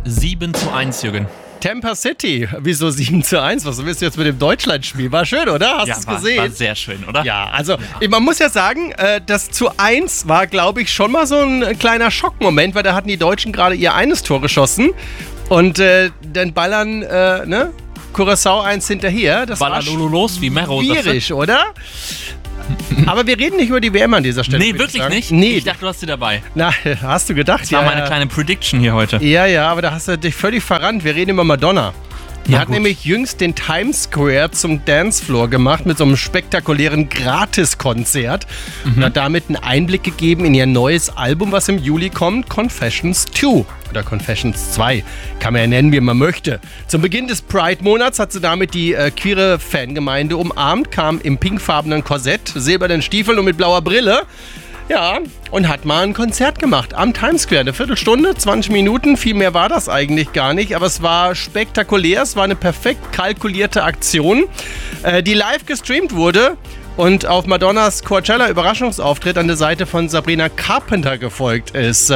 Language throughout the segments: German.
7:1, Jürgen. Tampa City, wieso 7:1? Was willst du jetzt mit dem Deutschlandspiel? War schön, oder? Hast du es gesehen? War sehr schön, oder? Ja, also man muss ja sagen, das 1:1 war, glaube ich, schon mal so ein kleiner Schockmoment, weil da hatten die Deutschen gerade ihr eines Tor geschossen und dann ballern, Curaçao 1 hinterher. Das Baller war los wie Mero. schwierig, oder? Aber wir reden nicht über die WM an dieser Stelle. Nee, wirklich nicht? Nee. Ich dachte, du hast sie dabei. Na, hast du gedacht? Das war meine kleine Prediction hier heute. Ja, aber da hast du dich völlig verrannt. Wir reden über Madonna. Die hat nämlich jüngst den Times Square zum Dancefloor gemacht mit so einem spektakulären Gratiskonzert und hat damit einen Einblick gegeben in ihr neues Album, was im Juli kommt, Confessions 2 oder Confessions 2. Kann man ja nennen, wie man möchte. Zum Beginn des Pride-Monats hat sie damit die queere Fangemeinde umarmt, kam im pinkfarbenen Korsett, silbernen Stiefeln und mit blauer Brille. Ja, und hat mal ein Konzert gemacht am Times Square. Eine Viertelstunde, 20 Minuten, viel mehr war das eigentlich gar nicht. Aber es war spektakulär, es war eine perfekt kalkulierte Aktion, die live gestreamt wurde und auf Madonnas Coachella-Überraschungsauftritt an der Seite von Sabrina Carpenter gefolgt ist.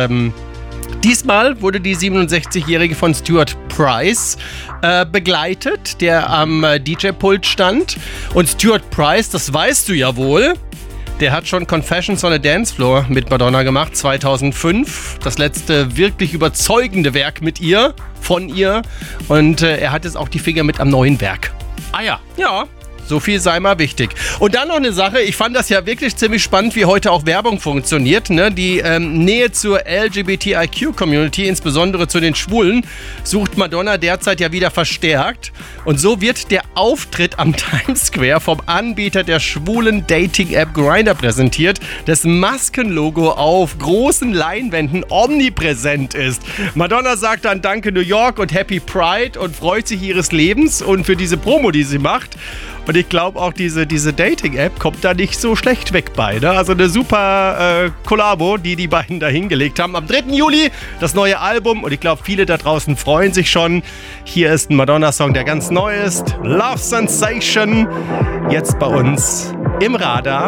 Diesmal wurde die 67-Jährige von Stuart Price begleitet, der am DJ-Pult stand. Und Stuart Price, das weißt du ja wohl, der hat schon Confessions on a Dance Floor mit Madonna gemacht, 2005. Das letzte wirklich überzeugende Werk mit ihr, von ihr. Und er hat jetzt auch die Finger mit am neuen Werk. Ah ja. Ja. So viel sei mal wichtig. Und dann noch eine Sache, ich fand das ja wirklich ziemlich spannend, wie heute auch Werbung funktioniert. Ne? Die Nähe zur LGBTIQ-Community, insbesondere zu den Schwulen, sucht Madonna derzeit ja wieder verstärkt. Und so wird der Auftritt am Times Square vom Anbieter der schwulen Dating-App Grindr präsentiert, dessen Maskenlogo auf großen Leinwänden omnipräsent ist. Madonna sagt dann Danke New York und Happy Pride und freut sich ihres Lebens und für diese Promo, die sie macht. Und ich glaube auch, diese Dating-App kommt da nicht so schlecht weg bei. Ne? Also eine super Kollabo, die beiden da hingelegt haben. Am 3. Juli das neue Album. Und ich glaube, viele da draußen freuen sich schon. Hier ist ein Madonna-Song, der ganz neu ist. Love Sensation. Jetzt bei uns im Radar.